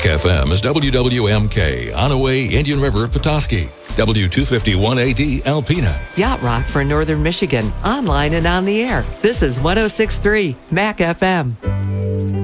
Mac FM is WWMK, Onaway, Indian River, Petoskey. W251AD, Alpena. Yacht Rock for Northern Michigan, online and on the air. This is 106.3 Mac FM.